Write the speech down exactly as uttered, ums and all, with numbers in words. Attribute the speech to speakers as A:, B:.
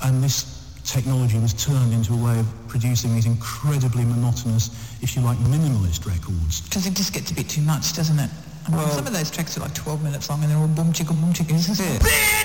A: and this technology was turned into a way of producing these incredibly monotonous, if you like, minimalist records.
B: Because it just gets a bit too much, doesn't it? I mean,
A: Well,
B: some of those tracks are like twelve minutes long and they're all boom chicka boom chicka, isn't it?